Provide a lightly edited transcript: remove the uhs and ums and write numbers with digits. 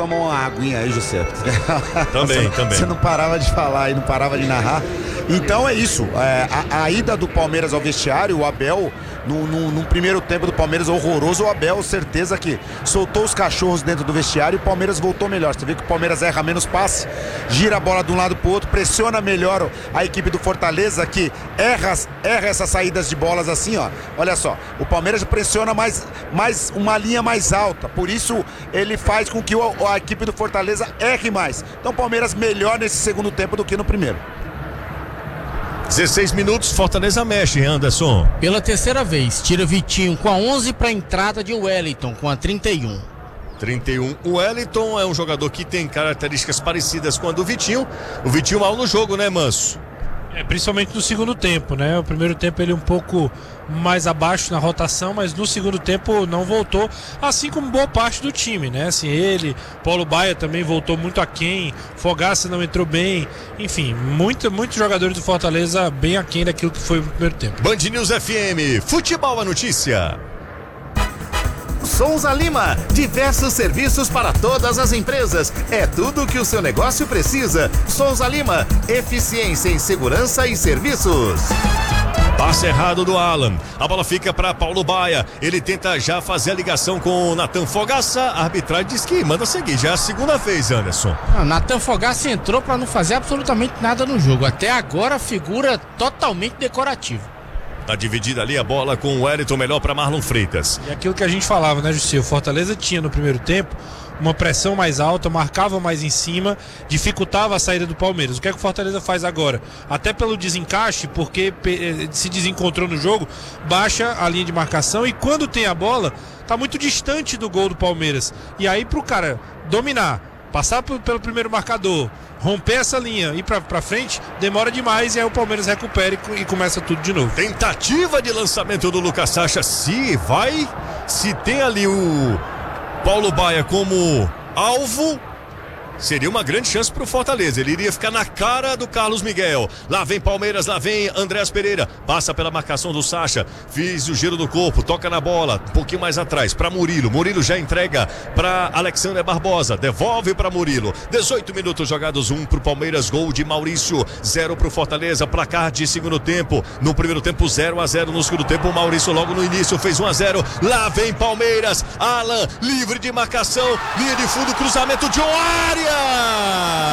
tomar uma aguinha aí, José. Também. Você não parava de falar e não parava de narrar. Então é isso. A ida do Palmeiras ao vestiário, o Abel, num primeiro tempo do Palmeiras horroroso, o Abel, certeza que soltou os cachorros dentro do vestiário e o Palmeiras voltou melhor. Você vê que o Palmeiras erra menos passe, gira a bola de um lado pro outro, pressiona melhor a equipe do Fortaleza, que erra essas saídas de bolas assim, ó. Olha só, o Palmeiras pressiona mais uma linha mais alta, por isso ele faz com que a equipe do Fortaleza erre mais. Então o Palmeiras melhor nesse segundo tempo do que no primeiro. 16 minutos, Fortaleza mexe, Anderson. Pela terceira vez, tira Vitinho com a 11 para a entrada de Wellington com a 31. O Wellington é um jogador que tem características parecidas com a do Vitinho. O Vitinho mal no jogo, né, Manso? Principalmente no segundo tempo, né? O primeiro tempo ele um pouco mais abaixo na rotação, mas no segundo tempo não voltou, assim como boa parte do time, né? Assim, Paulo Baia também voltou muito aquém, Fogaça não entrou bem, enfim, muitos jogadores do Fortaleza bem aquém daquilo que foi o primeiro tempo. Band News FM, futebol a notícia. Souza Lima, diversos serviços para todas as empresas. É tudo o que o seu negócio precisa. Souza Lima, eficiência em segurança e serviços. Passe errado do Alan. A bola fica para Paulo Baia. Ele tenta já fazer a ligação com o Natan Fogaça. A arbitragem diz que manda seguir. Já é a segunda vez, Anderson. Natan Fogaça entrou para não fazer absolutamente nada no jogo. Até agora, figura totalmente decorativa. Tá dividida ali a bola com o Wellington, melhor para Marlon Freitas. E aquilo que a gente falava, né, Jussi? O Fortaleza tinha no primeiro tempo uma pressão mais alta, marcava mais em cima, dificultava a saída do Palmeiras. O que é que o Fortaleza faz agora? Até pelo desencaixe, porque se desencontrou no jogo, baixa a linha de marcação e quando tem a bola, tá muito distante do gol do Palmeiras. E aí pro cara dominar, passar pelo primeiro marcador, romper essa linha e ir pra frente, demora demais e aí o Palmeiras recupera e começa tudo de novo. Tentativa de lançamento do Lucas Sacha, se tem ali o Paulo Baia como alvo, seria uma grande chance pro Fortaleza. Ele iria ficar na cara do Carlos Miguel. Lá vem Palmeiras, lá vem Andréas Pereira. Passa pela marcação do Sacha. Fiz o giro do corpo, toca na bola. Um pouquinho mais atrás, pra Murilo. Murilo já entrega pra Alexander Barbosa. Devolve pra Murilo. 18 minutos jogados, 1 pro Palmeiras. Gol de Maurício, 0 pro Fortaleza. Placar de segundo tempo. No primeiro tempo, 0-0. No segundo tempo, o Maurício logo no início fez 1-0. Lá vem Palmeiras. Alan, livre de marcação. Linha de fundo, cruzamento de área.